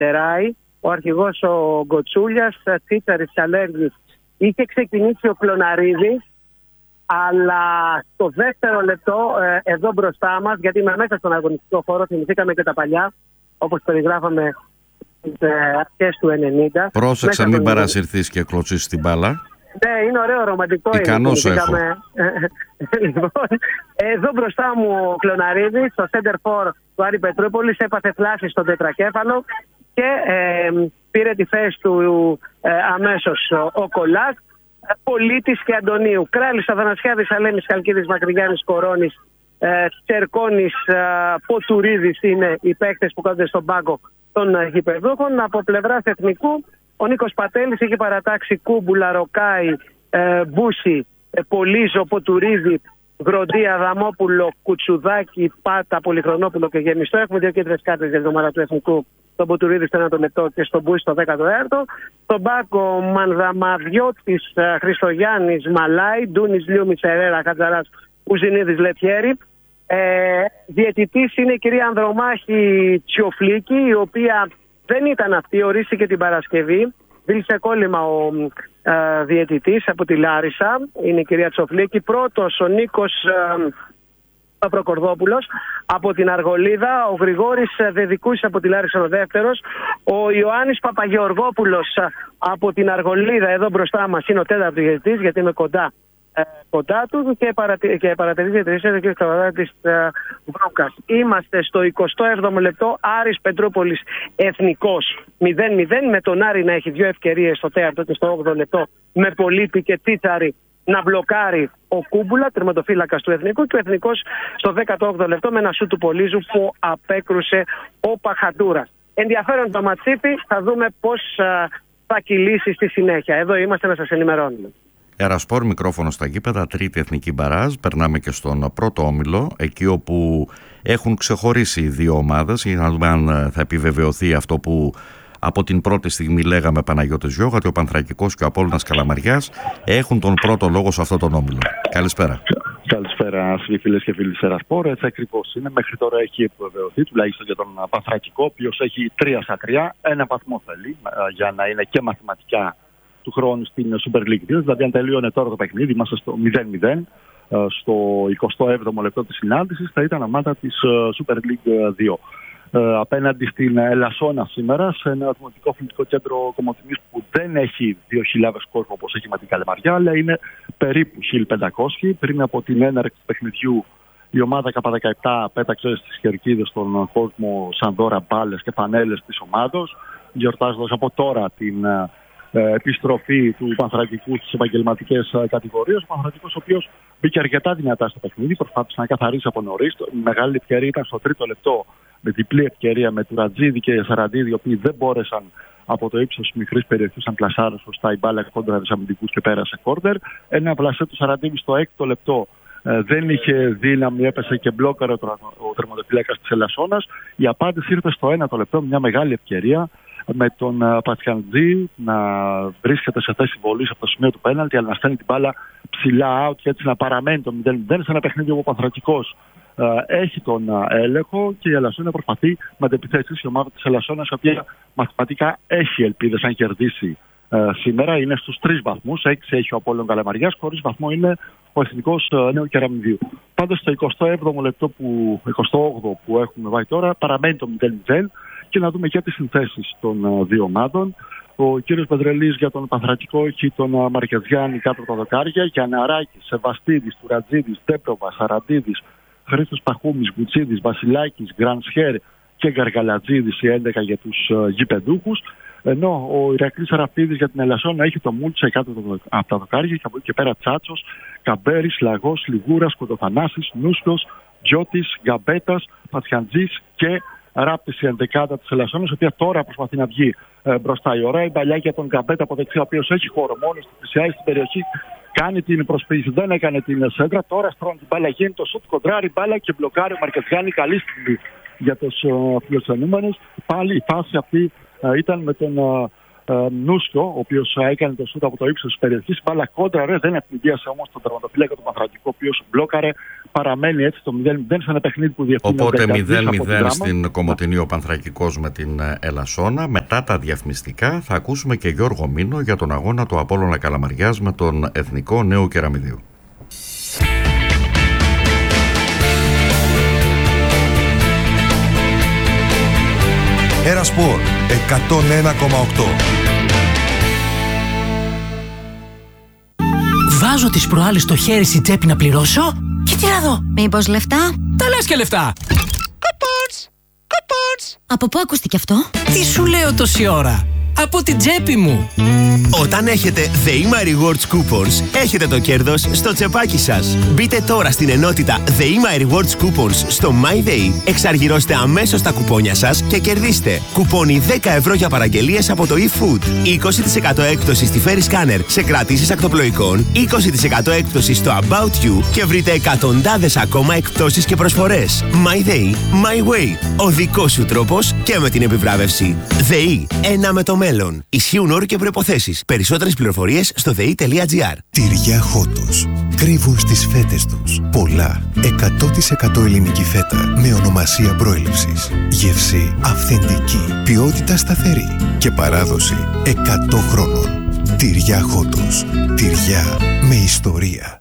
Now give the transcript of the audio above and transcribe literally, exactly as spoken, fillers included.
Τεράι, ο αρχηγός ο Γκοτσούλιας, Τσίτσαρης, Καλέρδης. Είχε ξεκινήσει ο Κλωναρίδης, αλλά στο δεύτερο λεπτό, ε, εδώ μπροστά μας, γιατί είμαι μέσα στον αγωνιστικό χώρο, θυμηθήκαμε και τα παλιά, όπως περιγράφαμε στις ε, αρχές του ενενήντα. Πρόσεξα, μην παρασυρθείς και κλωτσίσεις την μπάλα. Ναι, είναι ωραίο, ρομαντικό. Ικανός έχω. Λοιπόν, εδώ μπροστά μου ο Κλωναρίδης, το center for του Άρη Πετρούπολης, έπαθε φλάση στον τετρακέφαλο και ε, πήρε τη θέση του ε, αμέσως ο, ο Κολάκ, Πολίτης και Αντωνίου. Κράλης, Αθανασιάδης, Αλέμης, Χαλκίδης, Μακρυγιάννης, Κορώνης, ε, Τσερκόνης, ε, Ποτουρίδης είναι οι παίκτες που κάθονται στον πάγκο των ε, γηπεδούχων. Από πλευράς εθνικού, ο Νίκος Πατέλης είχε παρατάξει Κούμπουλα, Ροκάη, ε, Μπούση, ε, Πολύζο, Ποτουρίδη, Γκροντή, Αδαμόπουλο, Κουτσουδάκη, Πάτα, Πολυχρονόπουλο και Γεμιστό. Έχουμε δύο κίτρινες κάρτες για την ομάδα του εθνικού. Στον Ποτουρίδη στο ένα λεπτό και στον Μπούση στο δέκατο έκτο. Στον Πάκο Μανδαμαδιώτης, Χριστογιάννης, Μαλάη, Ντούνης, Λιούμης, Ερέρα, Χατζαράς, Ουζινίδης, Λετιέρη. Ε, διαιτητής είναι η κυρία Ανδρομάχη Τσιοφλίκη, η οποία δεν ήταν αυτή, ορίστηκε την Παρασκευή. Δήλησε κόλλημα ο ε, διαιτητής από τη Λάρισα, είναι η κυρία Τσοφλίκη. Πρώτος ο Νίκος ε, Παπροκορδόπουλος από την Αργολίδα, ο Γρηγόρης Δεδικούς από τη Λάρισα ο δεύτερος, ο Ιωάννης Παπαγεωργόπουλος από την Αργολίδα, εδώ μπροστά μας είναι ο τέταρτος διαιτητής, γιατί είμαι κοντά, ε, κοντά του, και, παρατη, και παρατηρήσει διαιτητής ο κ. Καβαδάκης Βρούκας. Είμαστε στο εικοστό έβδομο λεπτό, Άρης Πετρούπολης Εθνικός μηδέν μηδέν, με τον Άρη να έχει δύο ευκαιρίες στο τέταρτο και στο όγδοο λεπτό, με Πολίτη και Τσίτσαρη να μπλοκάρει ο Κούμπουλα, τερματοφύλακας του Εθνικού, και ο Εθνικός στο δέκατο όγδοο λεπτό με ένα σου του Πολύζου που απέκρουσε ο Παχαντούρας. Ενδιαφέρον το ματσίπι, θα δούμε πώς α, θα κυλήσει στη συνέχεια. Εδώ είμαστε να σας ενημερώνουμε. Ερασπόρ, μικρόφωνο στα γήπεδα, τρίτη εθνική μπαράζ. Περνάμε και στον πρώτο όμιλο, εκεί όπου έχουν ξεχωρίσει οι δύο ομάδες, για να δούμε αν θα επιβεβαιωθεί αυτό που από την πρώτη στιγμή λέγαμε, Παναγιώτης Γιώργα, ότι ο Πανθρακικός και ο Απόλλωνας Καλαμαριάς έχουν τον πρώτο λόγο σε αυτόν τον όμιλο. Καλησπέρα. Καλησπέρα, φίλες και φίλοι της Ερασπόρ. Έτσι ακριβώς είναι. Μέχρι τώρα έχει επιβεβαιωθεί, τουλάχιστον για τον Πανθρακικό, ο οποίος έχει τρία στα τρία. Ένα βαθμό θέλει για να είναι και μαθηματικά του χρόνου στην Super League δύο. Δηλαδή, αν τελείωνε τώρα το παιχνίδι, είμαστε στο μηδέν μηδέν, στο εικοστό έβδομο λεπτό της συνάντησης, θα ήταν ομάδα της Super League δύο. Uh, απέναντι στην Ελασσόνα σήμερα, σε ένα δημοτικό αθλητικό κέντρο Κομοτηνής που δεν έχει δύο χιλιάδες κόσμο όπως έχει με την Καλαμαριά, αλλά είναι περίπου χίλια πεντακόσιοι. Πριν από την έναρξη του παιχνιδιού, η ομάδα Κ δεκαεπτά πέταξε στις κερκίδες στον κόσμο σαν δώρα μπάλες και πανέλες της ομάδος, γιορτάζοντας από τώρα την uh, επιστροφή του Πανθρακικού στις επαγγελματικές uh, κατηγορίες. Ο Πανθρακικός, ο οποίος μπήκε αρκετά δυνατά στο παιχνίδι, προσπάθησε να καθαρίσει από νωρίς. Η μεγάλη ευκαιρία ήταν στο τρίτο λεπτό, με διπλή ευκαιρία με Τουρατζίδη και Σαραντίδη, οι οποίοι δεν μπόρεσαν από το ύψος της μικρής περιοχής να πλασάρουν σωστά η μπάλα κόντρα τους αμυντικούς και πέρασε κόρνερ. Ένα πλασέ του Σαραντίδη στο έκτο λεπτό ε, δεν είχε δύναμη, έπεσε και μπλόκαρε ο, ο τερματοφύλακας της Ελασσόνας. Η απάντηση ήρθε στο ένατο λεπτό, μια μεγάλη ευκαιρία με τον uh, Πατιαντζή να βρίσκεται σε θέση βολής από το σημείο του πέναλτι, αλλά να στέλνει την μπάλα ψηλά out και έτσι να παραμένει το μηδέν μηδέν σε ένα παιχνίδι όπου ο Πανθρακικός uh, έχει τον uh, έλεγχο και η Ελασσόνα προσπαθεί με αντεπιθέσεις. Η ομάδα της Ελασσόνας, η οποία μαθηματικά έχει ελπίδες αν κερδίσει uh, σήμερα, είναι στους τρεις βαθμούς. Έξι έχει ο Απόλλων Καλαμαριάς, χωρίς βαθμό είναι ο Εθνικός uh, Νέου Κεραμιδίου. Πάντως στο εικοστό έβδομο λεπτό, που, εικοστό όγδοο που έχουμε βάλει τώρα, παραμένει το μηδέν μηδέν. Και να δούμε και τις συνθέσεις των uh, δύο ομάδων. Ο κύριος Πεδρελής για τον Πανθρακικό έχει τον uh, Μαρκεζιάννη κάτω από τα δοκάρια, Γιανναράκης, Σεβαστίδης, Τουρατζίδης, Τέπροβα, Σαραντίδης, Χρήστος Παχούμης, Γουτσίδης, Βασιλάκης, Γκρανσχέρ και Γαργαλατζίδης, οι έντεκα για τους uh, γηπεδούχους. Ενώ ο Ηρακλής Αραφίδης για την Ελασσόνα έχει το Μούλτσε κάτω από τα δοκάρια και από εκεί και πέρα Τσάτσος, Καμπέρης, Λαγός, Λιγούρας, Κοντοθανάσης, Νούσκος, Τζιώτης, Γκαμπέτας, Πατιαντζής και Ράπτης, η ενδεκάδα της Ελασσόνας, η οποία τώρα προσπαθεί να βγει ε, μπροστά. Η ωραία η μπαλιά για τον Γκαμπέτα από δεξιά, ο οποίος έχει χώρο μόνος του, πλησιάζει στην περιοχή, κάνει την προσποίηση, δεν έκανε την σέντρα. Τώρα στρώνει την μπάλα, γίνει το σουτ, κοντράρει μπάλα και μπλοκάρει ο Μαρκεζιάννη. Καλή στιγμή για τους uh, φιλοξενούμενους. Πάλι η φάση αυτή uh, ήταν με τον uh, Νούσκιο, ο οποίος έκανε το σούτ από το ύψος της περιοχής. Μπάλα κόντραρε, δεν ευνηδίασε όμως τον τερματοφύλακα του Πανθρακικού, ο οποίος μπλόκαρε. Παραμένει έτσι το μηδέν μηδέν σε ένα παιχνίδι που διευθύνει. Οπότε μηδέν μηδέν στην Κομοτηνή ο Πανθρακικός με την Ελασσόνα. Μετά τα διαφημιστικά θα ακούσουμε και Γιώργο Μήνο για τον αγώνα του Απόλλωνα Καλαμαριάς με τον Εθνικό Νέου Κεραμιδίου. Ερασπορ εκατόν ένα κόμμα οκτώ. Βάζω τις προάλλες το χέρι στη τσέπη να πληρώσω και τι να δω. Μήπως λεφτά? Τα λες και λεφτά. Κουπόνς, κουπόνς. Από πού ακούστηκε αυτό? Τι σου λέω τόση ώρα? Από την τσέπη μου. Όταν έχετε The My Rewards Coupons, έχετε το κέρδος στο τσεπάκι σας. Μπείτε τώρα στην ενότητα The My Rewards Coupons στο MyDay, εξαργυρώστε αμέσως τα κουπόνια σας και κερδίστε κουπόνι δέκα ευρώ για παραγγελίες από το eFood, είκοσι τοις εκατό έκπτωση στη Ferry Scanner σε κρατήσεις ακτοπλοϊκών, είκοσι τοις εκατό έκπτωση στο About You και βρείτε εκατοντάδες ακόμα εκπτώσεις και προσφορές. MyDay, My Way, ο δικός σου τρόπος και με την επιβράβευση. ΔΕΗ, ένα με το μέλλον. Ισχύουν όροι και προϋποθέσεις. Περισσότερες πληροφορίες στο δε ι τελεία τζι άρ. Τυριά Χότος. Κρύβουν στις φέτες τους πολλά. εκατό τοις εκατό ελληνική φέτα με ονομασία προέλευσης. Γεύση αυθεντική. Ποιότητα σταθερή. Και παράδοση εκατό χρόνων. Τυριά Χότος. Τυριά με ιστορία.